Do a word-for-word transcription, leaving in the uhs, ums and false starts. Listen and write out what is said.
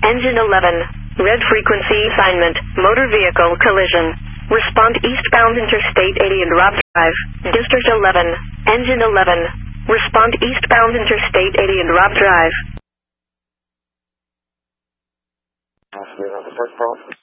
Engine eleven. Red frequency assignment. Motor vehicle collision. Respond eastbound Interstate eighty and Robb Drive. District eleven. Engine eleven. Respond eastbound Interstate eighty and Robb Drive. I'll see you on the first call.